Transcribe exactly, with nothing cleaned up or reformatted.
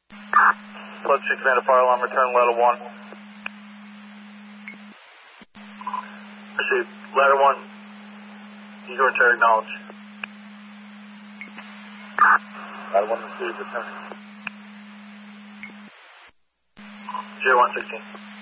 Flood six command to fire alarm, return ladder one. Receive. Ladder one, Eagle return, acknowledge. Ladder one received, returning. zero one sixteen.